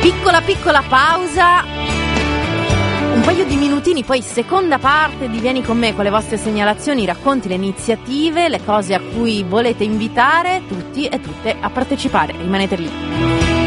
Piccola pausa, un paio di minutini, poi seconda parte di Vieni con me con le vostre segnalazioni, racconti, le iniziative, le cose a cui volete invitare tutti e tutte a partecipare. Rimanete lì.